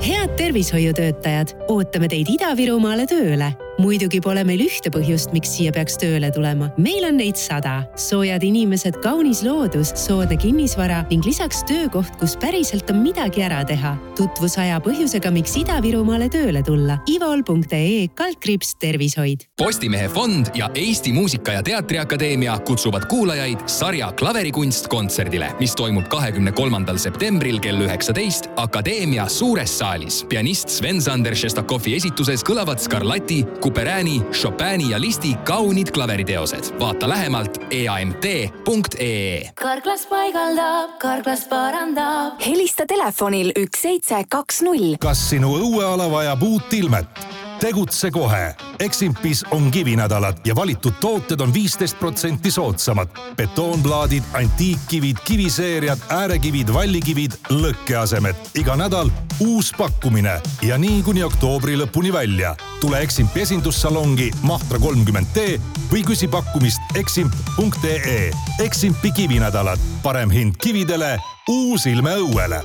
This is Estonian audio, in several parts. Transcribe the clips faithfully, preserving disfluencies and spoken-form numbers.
Head tervishoiutöötajad, ootame teid Ida-Virumaale tööle. Muidugi pole meil ühte põhjust, miks siia peaks tööle tulema. Meil on neid sada. Soojad inimesed, kaunis loodus, soodne kinnisvara ning lisaks töökoht, kus päriselt on midagi ära teha. Tutvusaja põhjusega, miks Ida-Virumaale tööle tulla. ivol punkt ee kaldkriips tervishoid. Postimehe fond ja Eesti Muusika- ja Teatriakadeemia kutsuvad kuulajaid sarja Klaverikunst kontserdile, mis toimub kahekümne kolmandal septembril kell üheksateist Akadeemia suures saalis. Pianist Sven-Sander Šestakovi esituses kõlavad Scarlatti, Kuperääni, Chopini ja Listi kaunid klaveriteosed. Vaata lähemalt e a m t punkt e e. Karklas paigaldab, Karklas parandab. Helista telefonil üks seitse kaks null. Kas sinu õueala vajab uut ilmet? Tegutse kohe. Eximpis on kivinädalad ja valitud tooted on viisteist protsenti soodsamad. Betoonplaadid, antiikkivid, kiviseeriad, äärekivid, vallikivid, lõkkeasemed. Iga nädal uus pakkumine ja nii kuni oktoobri lõpuni välja. Tule Eximpi esindussalongi Mahtra kolmkümmend D või küsi pakkumist eximp punkt e e. Eximpi kivinädalad. Parem hind kividele, uus ilme õuele.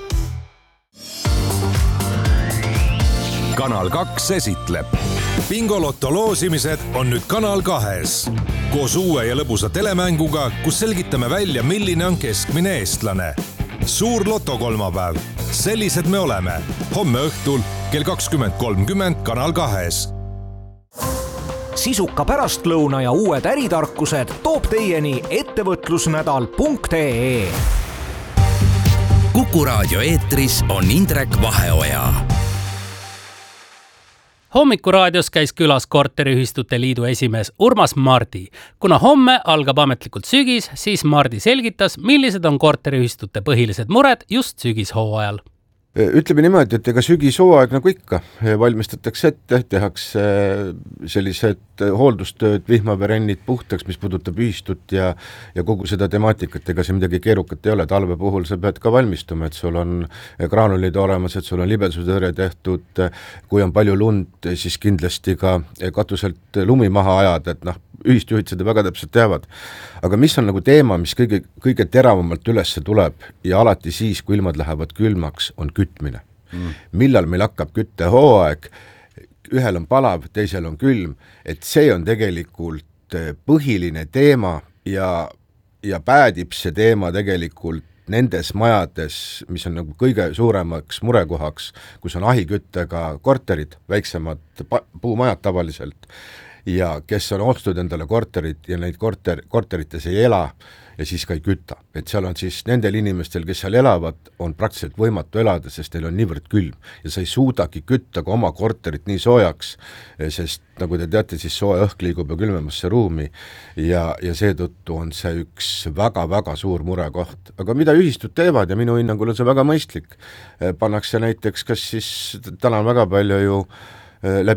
Kanal kaks esitleb. Bingolotto loosimised on nüüd Kanal kahes. Koos uue ja lõbusa telemänguga, kus selgitame välja, milline on keskmine eestlane. Suur lotokolmapäev. Sellised me oleme. Homme õhtul kell kakskümmend kolmkümmend Kanal kahes. Sisuka pärastlõuna ja uued äritarkused toob teieni ettevõtlusnädal punkt e e. Kuku raadio eetris on Indrek Vaheoja. Hommikuraadios käis külas korteriühistute liidu esimees Urmas Mardi. Kuna homme algab ametlikult sügis, siis Mardi selgitas, millised on korteriühistute põhilised mured just sügishooajal. Ütleme niimoodi, et ega sügishooaeg nagu ikka valmistatakse ette, tehakse sellised hooldustööd, vihmaverennid puhtaks, mis puudutab ühistut ja, ja kogu seda temaatikat, ega see midagi keerukat ei ole. Talve puhul sa pead ka valmistuma, et sul on graanulid olemas, et sul on libelsutõrje tehtud, kui on palju lund, siis kindlasti ka katuselt lumi maha ajada, et noh, ühistjuhid seda väga täpselt teavad. Aga mis on nagu teema, mis kõige, kõige teravamalt ülesse tuleb ja alati siis, kui ilmad lähevad külmaks, on kütmine. Mm. Millal meil hakkab küttehooaeg, ühel on palav, teisel on külm, et see on tegelikult põhiline teema ja, ja päädib see teema tegelikult nendes majades, mis on nagu kõige suuremaks murekohaks, kus on ahiküttega korterid, väiksemad puumajad tavaliselt, ja kes on ostud endale korterit ja neid korter, korterites ei ela ja siis ka ei kütta. Et seal on siis nendel inimestel, kes seal elavad, on praktiliselt võimatu elada, sest neil on niivõrd külm ja sa ei suudagi kütta ka oma korterit nii soojaks, sest nagu te teate, siis sooja õhk liigub ja külmemasse ruumi ja, ja seetõttu on see üks väga-väga suur murekoht. Aga mida ühistud teevad ja minu hinnangul on see väga mõistlik. Pannakse näiteks, kas siis täna on väga palju ju läbi